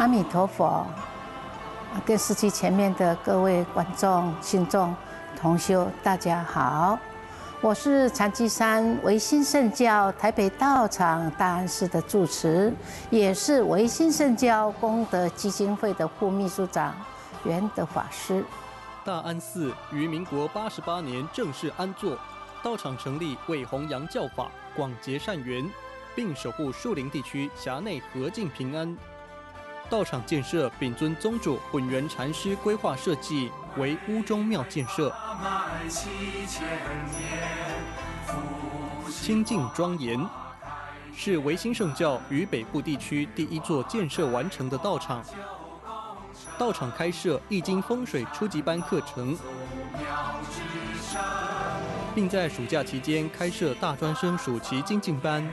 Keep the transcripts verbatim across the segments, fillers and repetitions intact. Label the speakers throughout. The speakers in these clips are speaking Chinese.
Speaker 1: 阿弥陀佛！电视机前面的各位观众、信众、同修，大家好，我是禅机山唯心圣教台北道场大安寺的住持，也是唯心圣教功德基金会的副秘书长圆德法师。
Speaker 2: 大安寺于民国八十八年正式安座，道场成立为弘扬教法、广结善缘，并守护树林地区辖内和静平安。道场建设秉遵宗主本源禅师规划设计，为屋中庙建设，清净庄严，是唯心圣教于北部地区第一座建设完成的道场。道场开设易经风水初级班课程，并在暑假期间开设大专生暑期精进班，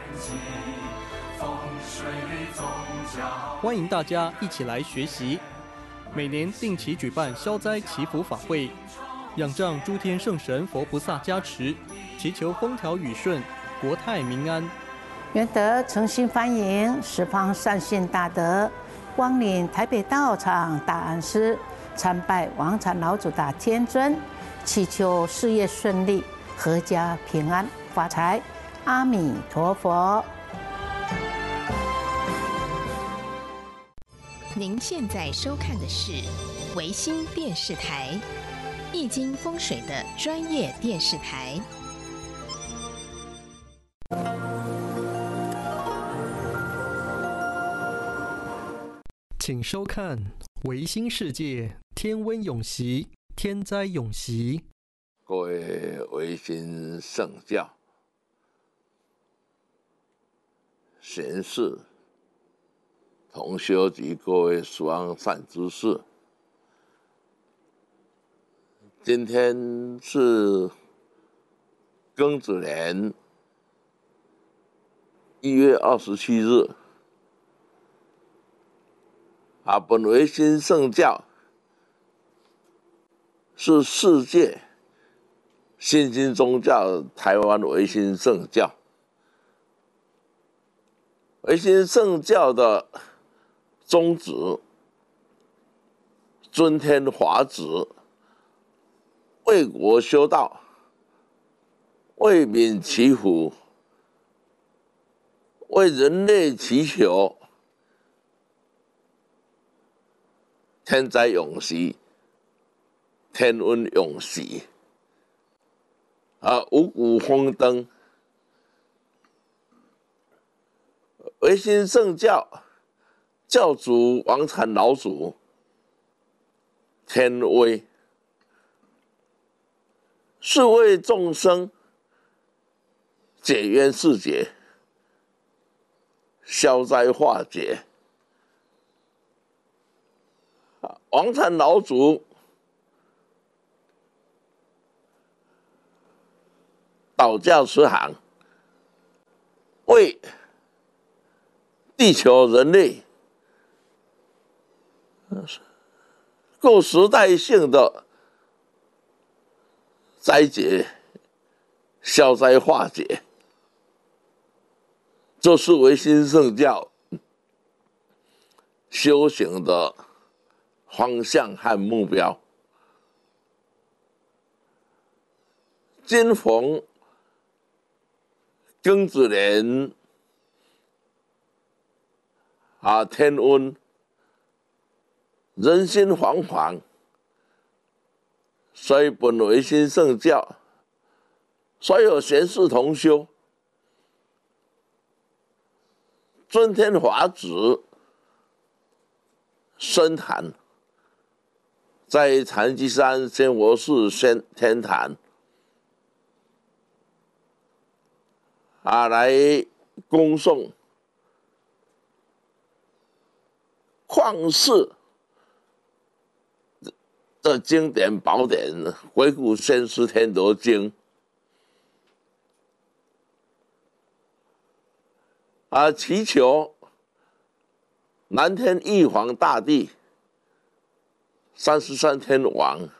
Speaker 2: 欢迎大家一起来学习。每年定期举办消灾祈福法会，仰仗诸天圣神佛菩萨加持，祈求风调雨顺、国泰民安。
Speaker 1: 圆德诚心欢迎十方善信大德光临台北道场大安寺，参拜王禅老祖大天尊，祈求事业顺利、阖家平安、发财。阿弥陀佛。
Speaker 3: 您现在收看的是唯心电视台，易经风水的专业电视台。
Speaker 2: 请收看唯心世界天温永息，天灾永息。
Speaker 4: 各位唯心圣教贤士、同修及各位十方善知识，今天是庚子年一月二十七日。啊，本唯心圣教是世界新兴宗教台湾唯心圣教。唯心圣教的宗旨，尊天华旨，为国修道，为民祈福，为人类祈求天灾永息，天温永息，啊，五谷丰登。唯心圣教教主王禅老祖天威，是为众生解冤释结、消灾化解。王禅老祖导驾慈航，为地球人类各时代性的灾劫、消灾化解，这是唯心圣教修行的方向和目标。今逢庚子年啊，天温，人心惶惶，所以本唯心圣教所有贤士同修，尊天华旨深坛，在禅机山仙佛寺仙天坛啊，来恭送旷世的经典宝典《回顾先师天德经》啊，祈求南天玉皇大帝、三十三天王